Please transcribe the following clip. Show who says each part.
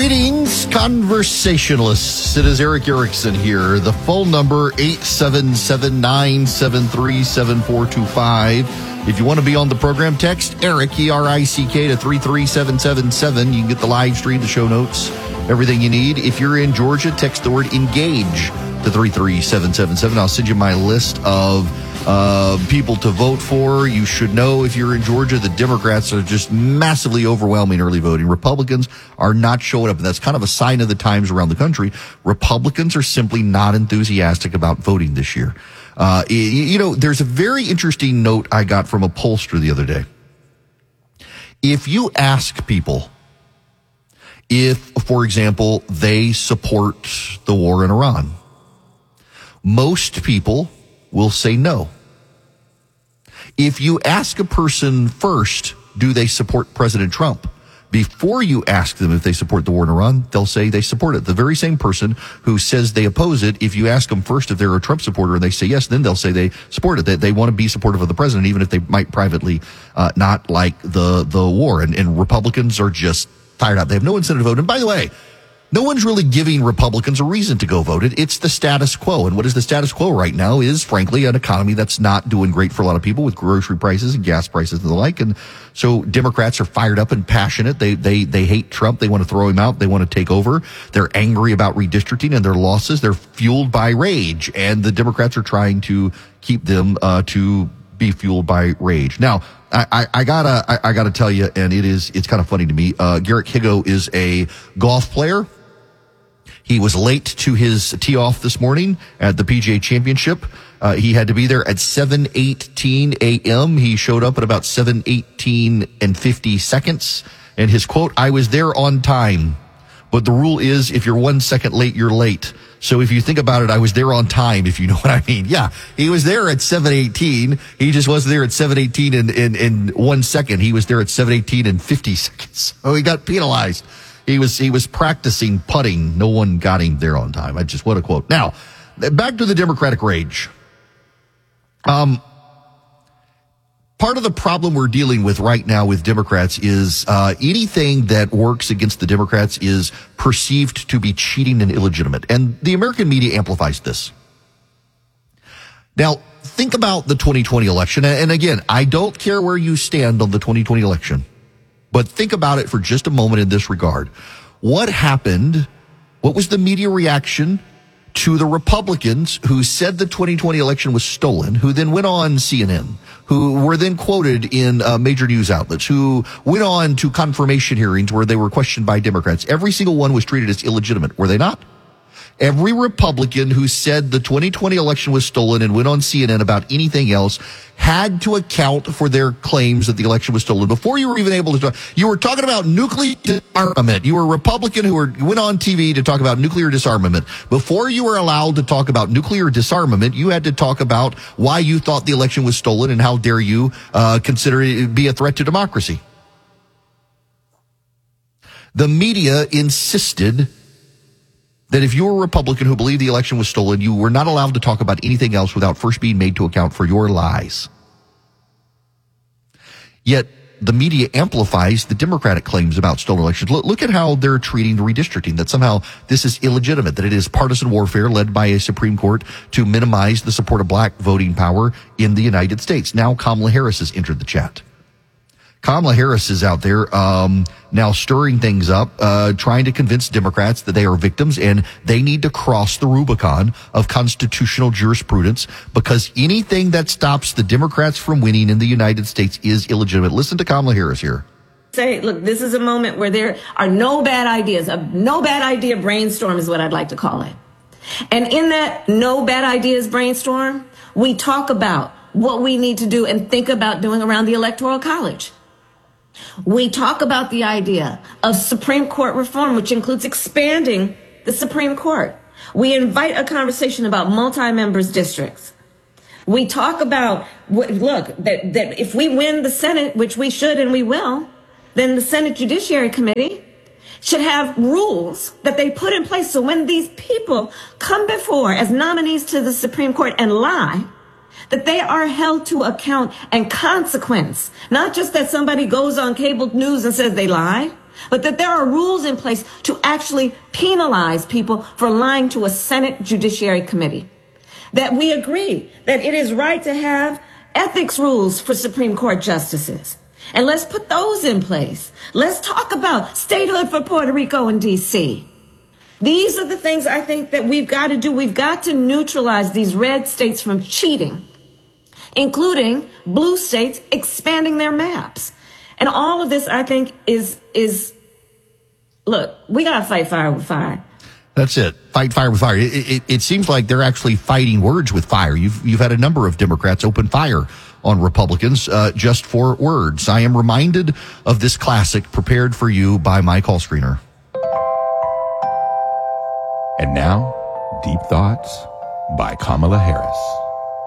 Speaker 1: Greetings, conversationalists. It is Eric Erickson here. The phone number, 877-973-7425. If you want to be on the program, text Eric, E-R-I-C-K, to 33777. You can get the live stream, the show notes, everything you need. If you're in Georgia, text the word engage to 33777. I'll send you my list of people to vote for. You should know, if you're in Georgia, the Democrats are just massively overwhelming early voting. Republicans are not showing up. And that's kind of a sign of the times around the country. Republicans are simply not enthusiastic about voting this year. There's a very interesting note I got from a pollster the other day. If you ask people if, for example, they support the war in Iran, most people will say no. If you ask a person first, do they support President Trump? Before you ask them if they support the war in Iran, they'll say they support it. The very same person who says they oppose it, if you ask them first if they're a Trump supporter and they say yes, then they'll say they support it. They want to be supportive of the president, even if they might privately not like the war. And Republicans are just tired out. They have no incentive to vote. And by the way, no one's really giving Republicans a reason to go vote. It's the status quo. And what is the status quo right now is, frankly, an economy that's not doing great for a lot of people, with grocery prices and gas prices and the like. And so Democrats are fired up and passionate. They hate Trump. They want to throw him out. They want to take over. They're angry about redistricting and their losses. They're fueled by rage. And the Democrats are trying to keep them to be fueled by rage. Now, I gotta tell you, and it's kind of funny to me. Garrett Higo is a golf player. He was late to his tee off this morning at the PGA Championship. He had to be there at 7:18 a.m. He showed up at about 7:18 and 50 seconds. And his quote, "I was there on time. But the rule is, if you're 1 second late, you're late. So if you think about it, I was there on time, if you know what I mean." Yeah, he was there at 7:18. He just wasn't there at 7:18 in 1 second. He was there at 7:18 and 50 seconds. Oh, he got penalized. He was practicing putting. No one got him there on time. What a quote. Now, back to the Democratic rage. Part of the problem we're dealing with right now with Democrats is anything that works against the Democrats is perceived to be cheating and illegitimate. And the American media amplifies this. Now, think about the 2020 election. And again, I don't care where you stand on the 2020 election, but think about it for just a moment in this regard. What happened? What was the media reaction to the Republicans who said the 2020 election was stolen, who then went on CNN, who were then quoted in major news outlets, who went on to confirmation hearings where they were questioned by Democrats? Every single one was treated as illegitimate, were they not? Every Republican who said the 2020 election was stolen and went on CNN about anything else had to account for their claims that the election was stolen. Before you were even able to talk, you were talking about nuclear disarmament. You were a Republican who went on TV to talk about nuclear disarmament. Before you were allowed to talk about nuclear disarmament, you had to talk about why you thought the election was stolen and how dare you consider it be a threat to democracy. The media insisted that if you were a Republican who believed the election was stolen, you were not allowed to talk about anything else without first being made to account for your lies. Yet the media amplifies the Democratic claims about stolen elections. Look at how they're treating the redistricting, that somehow this is illegitimate, that it is partisan warfare led by a Supreme Court to minimize the support of black voting power in the United States. Now Kamala Harris has entered the chat. Kamala Harris is out there now stirring things up, trying to convince Democrats that they are victims and they need to cross the Rubicon of constitutional jurisprudence, because anything that stops the Democrats from winning in the United States is illegitimate. Listen to Kamala Harris here.
Speaker 2: Say, look, this is a moment where there are no bad ideas. A no bad idea brainstorm is what I'd like to call it. And in that no bad ideas brainstorm, we talk about what we need to do and think about doing around the Electoral College. We talk about the idea of Supreme Court reform, which includes expanding the Supreme Court. We invite a conversation about multi-members districts. We talk about, that if we win the Senate, which we should and we will, then the Senate Judiciary Committee should have rules that they put in place so when these people come before as nominees to the Supreme Court and lie, that they are held to account and consequence. Not just that somebody goes on cable news and says they lied, but that there are rules in place to actually penalize people for lying to a Senate Judiciary Committee. That we agree that it is right to have ethics rules for Supreme Court justices. And let's put those in place. Let's talk about statehood for Puerto Rico and D.C. These are the things I think that we've got to do. We've got to neutralize these red states from cheating, including blue states expanding their maps. And all of this, I think, is look, we got to fight fire with fire.
Speaker 1: That's it. Fight fire with fire. It seems like they're actually fighting words with fire. You've had a number of Democrats open fire on Republicans just for words. I am reminded of this classic prepared for you by my call screener.
Speaker 3: And now, Deep Thoughts by Kamala Harris.